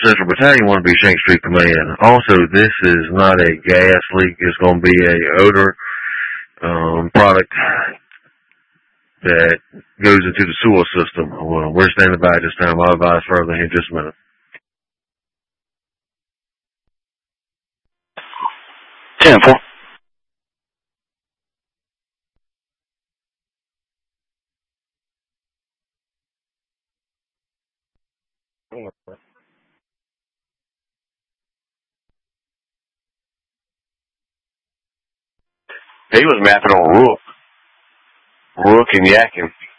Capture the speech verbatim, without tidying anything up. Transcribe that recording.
Central Battalion want to be Shank Street Command. Also, this is not a gas leak. It's going to be a odor um, product that goes into the sewer system. Well, we're standing by at this time. I'll advise further in just a minute. ten four. He was mapping on Rook. Rook and Yakin.